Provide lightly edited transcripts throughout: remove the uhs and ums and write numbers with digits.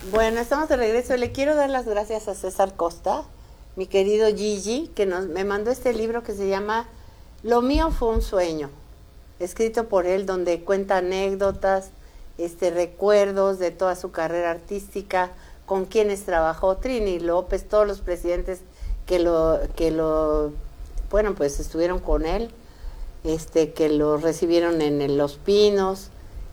Bueno, estamos de regreso. Le quiero dar las gracias a César Costa, mi querido Gigi, que me mandó este libro que se llama Lo mío fue un sueño, escrito por él, donde cuenta anécdotas, recuerdos de toda su carrera artística, con quienes trabajó, Trini López, todos los presidentes bueno, pues estuvieron con él, que lo recibieron en Los Pinos,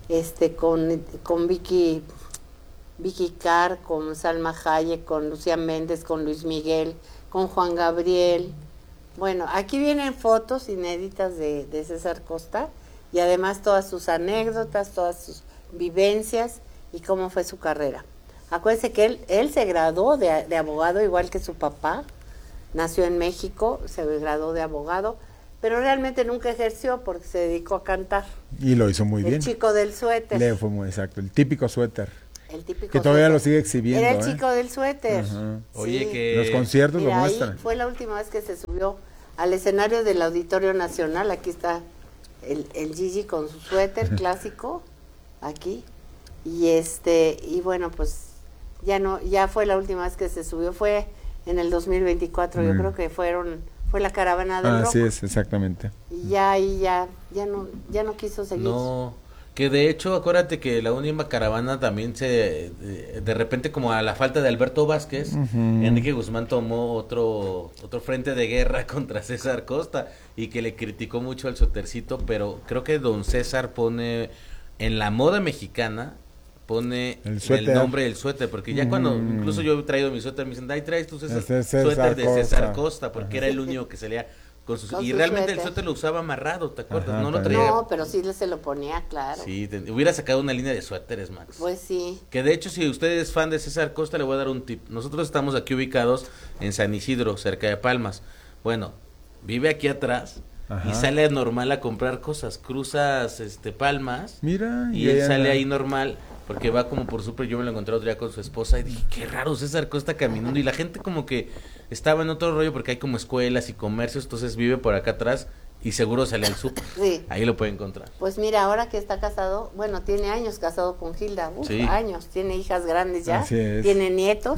con Vicky Carr, con Salma Hayek, con Lucía Méndez, con Luis Miguel, con Juan Gabriel. Bueno, aquí vienen fotos inéditas de César Costa y además todas sus anécdotas, todas sus vivencias y cómo fue su carrera. Acuérdense que él se graduó de abogado, igual que su papá, nació en México, se graduó de abogado, pero realmente nunca ejerció porque se dedicó a cantar. Y lo hizo muy bien. El chico del suéter. Le fue muy exacto, el típico suéter. El típico que todavía suéter. lo sigue exhibiendo. Era el chico del suéter. Ajá. Sí. Oye, que los conciertos Mira, lo muestran. ahí fue la última vez que se subió al escenario del Auditorio Nacional. Aquí está el Gigi con su suéter clásico, aquí. Y bueno, pues ya fue la última vez que se subió, fue en el 2024, yo creo que fue la caravana del rock. Así es, exactamente. Y ya no quiso seguir. No, que de hecho, acuérdate que la última caravana también de repente, como a la falta de Alberto Vázquez, Enrique Guzmán tomó otro frente de guerra contra César Costa y que le criticó mucho al suétercito, pero creo que don César pone en la moda mexicana, pone el nombre del suéter, porque ya cuando, incluso yo he traído mi suéter, me dicen, ahí traes tu suéter de César Costa, porque era el único que salía con sus... Y realmente suéter. El suéter lo usaba amarrado, ¿te acuerdas? Ajá, no lo traía. No, pero sí se lo ponía, claro. Sí, hubiera sacado una línea de suéteres, Max. Pues sí. Que de hecho, si usted es fan de César Costa, le voy a dar un tip. Nosotros estamos aquí ubicados en San Isidro, cerca de Palmas. Bueno, vive aquí atrás. Ajá. Y sale normal a comprar cosas, cruzas Palmas. Mira, y él sale ahí normal, porque va como por súper. Yo me lo encontré otro día con su esposa y dije, qué raro César Costa caminando, y la gente como que estaba en otro rollo porque hay como escuelas y comercios, entonces vive por acá atrás y seguro sale al súper. Sí. Ahí lo puede encontrar. Pues mira, ahora que está casado, bueno, tiene años casado con Gilda, sí. Años, tiene hijas grandes ya, tiene nietos,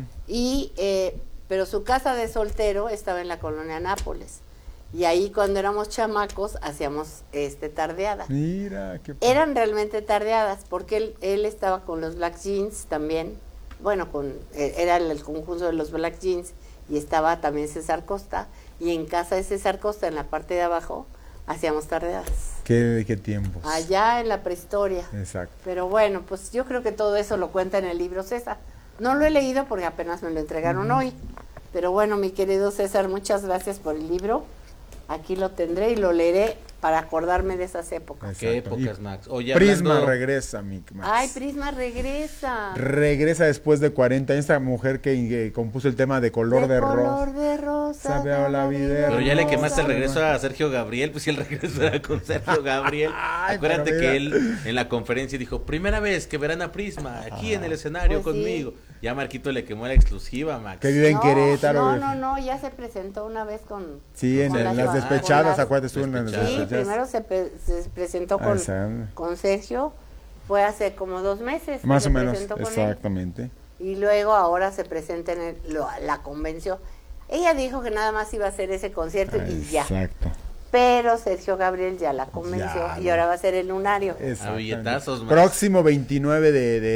pero su casa de soltero estaba en la colonia Nápoles. Y ahí cuando éramos chamacos hacíamos tardeadas. Mira, qué eran realmente tardeadas porque él estaba con los Black Jeans también. Bueno, era el conjunto de los Black Jeans y estaba también César Costa, y en casa de César Costa, en la parte de abajo, hacíamos tardeadas. ¿Qué tiempos? Allá en la prehistoria. Exacto. Pero bueno, pues yo creo que todo eso lo cuenta en el libro César. No lo he leído porque apenas me lo entregaron hoy. Pero bueno, mi querido César, muchas gracias por el libro. Aquí lo tendré y lo leeré para acordarme de esas épocas. ¿Qué épocas, Max? Oye, Prisma regresa, Max. Ay, Prisma regresa. Regresa después de 40 años, esta mujer que compuso el tema de Color de Rosa. Color de Rosa. Sabe a la vida. Pero ya le quemaste el regreso a Sergio Gabriel, pues si el regreso era con Sergio Gabriel. Acuérdate que él en la conferencia dijo, primera vez que verán a Prisma aquí en el escenario pues conmigo. Sí. Ya Marquito le quemó la exclusiva, Max. Que vive en Querétaro. No, ya se presentó una vez con... Sí, con en las despechadas, acuérdate, estuvo en las despechadas. Sí, primero se presentó con Sergio, fue hace como 2 meses. Más o menos, exactamente. Y luego ahora se presenta en la convención. Ella dijo que nada más iba a hacer ese concierto y ya. Exacto. Pero Sergio Gabriel ya la convenció y ahora va a ser el Lunario. A billetazos, más. Próximo 29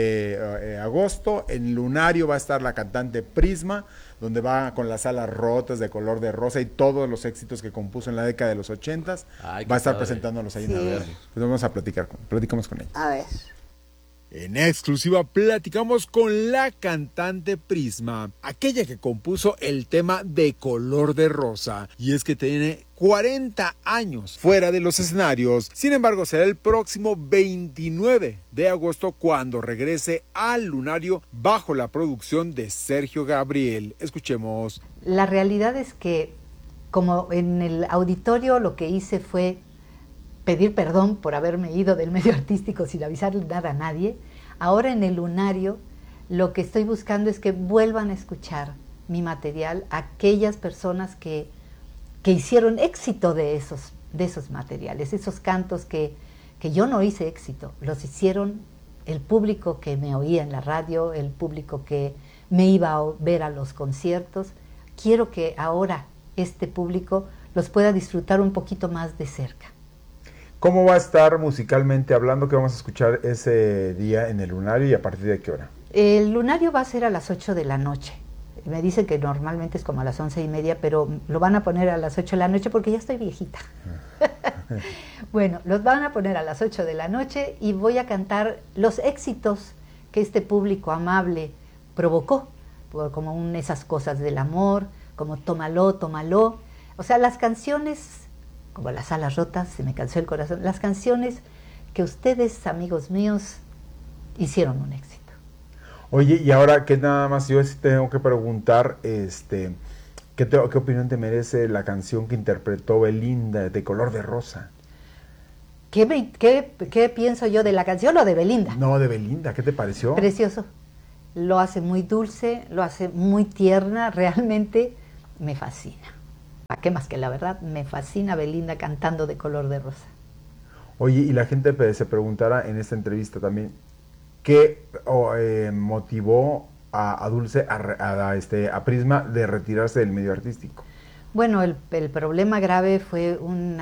de agosto, en Lunario va a estar la cantante Prisma, donde va con las alas rotas de Color de Rosa y todos los éxitos que compuso en la década de los 80s. Va a estar presentándolos ahí en la Pues vamos a platicamos con ella. A ver. En exclusiva platicamos con la cantante Prisma, aquella que compuso el tema de Color de Rosa, y es que tiene 40 años fuera de los escenarios. Sin embargo, será el próximo 29 de agosto cuando regrese al Lunario bajo la producción de Sergio Gabriel. Escuchemos. La realidad es que, como en el auditorio, lo que hice fue pedir perdón por haberme ido del medio artístico sin avisarle nada a nadie. Ahora en el Lunario lo que estoy buscando es que vuelvan a escuchar mi material aquellas personas que hicieron éxito de esos materiales, esos cantos que yo no hice éxito, los hicieron el público que me oía en la radio, el público que me iba a ver a los conciertos. Quiero que ahora este público los pueda disfrutar un poquito más de cerca. ¿Cómo va a estar musicalmente hablando? ¿Qué vamos a escuchar ese día en el Lunario y a partir de qué hora? El Lunario va a ser a las 8 de la noche. Me dicen que normalmente es como a las 11:30, pero lo van a poner a las 8 de la noche porque ya estoy viejita. Bueno, los van a poner a las 8 de la noche y voy a cantar los éxitos que este público amable provocó, como esas cosas del amor, como Tómalo, tómalo. O sea, las canciones, como Las alas rotas, Se me cansó el corazón, las canciones que ustedes, amigos míos, hicieron un éxito. Oye, y ahora que nada más yo sí tengo que preguntar, ¿qué opinión te merece la canción que interpretó Belinda, de Color de Rosa? ¿Qué pienso yo de la canción o de Belinda? No, de Belinda, ¿qué te pareció? Precioso. Lo hace muy dulce, lo hace muy tierna, realmente me fascina. ¿Para qué más que la verdad? Me fascina Belinda cantando de Color de Rosa. Oye, y la gente se preguntará en esta entrevista también, ¿qué motivó a Dulce, a Prisma, de retirarse del medio artístico? Bueno, el problema grave fue un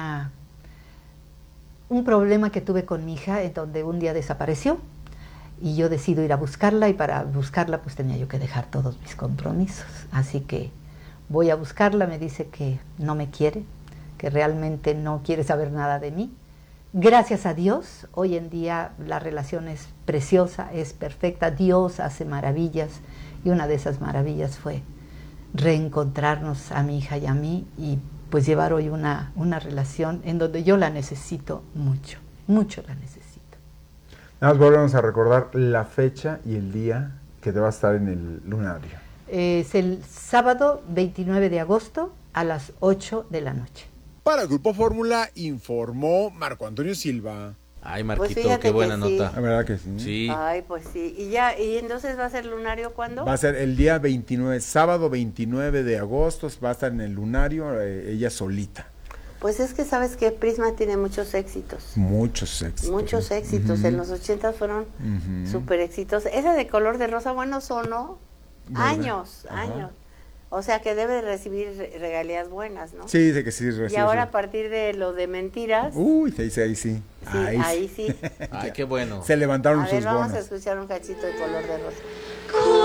problema que tuve con mi hija, en donde un día desapareció y yo decido ir a buscarla, y para buscarla pues tenía yo que dejar todos mis compromisos. Así que voy a buscarla, me dice que no me quiere, que realmente no quiere saber nada de mí. Gracias a Dios, hoy en día la relación es preciosa, es perfecta, Dios hace maravillas, y una de esas maravillas fue reencontrarnos a mi hija y a mí, y pues llevar hoy una relación en donde yo la necesito mucho, mucho la necesito. Nada más volvemos a recordar la fecha y el día que te va a estar en el Lunario. Es el sábado 29 de agosto a las 8 de la noche. Para el Grupo Fórmula informó Marco Antonio Silva. Ay, Pues Marquito, fíjate qué buena que sí. nota. La verdad que sí. Sí. Ay, pues sí. ¿Y entonces va a ser Lunario cuándo? Va a ser el día 29, sábado 29 de agosto, va a estar en el Lunario, ella solita. Pues es que sabes que Prisma tiene muchos éxitos. Muchos éxitos. Muchos éxitos. Uh-huh. En los 80 fueron Uh-huh. súper éxitos. Esa de Color de Rosa, bueno, sonó años. O sea que debe de recibir regalías buenas, ¿no? Sí, dice que sí. Y ahora a partir de lo de Mentiras. Uy, ahí sí. Sí, ahí sí. Ay, qué bueno. Se levantaron A ver, sus vamos bonos. a escuchar un cachito de Color de Rosa.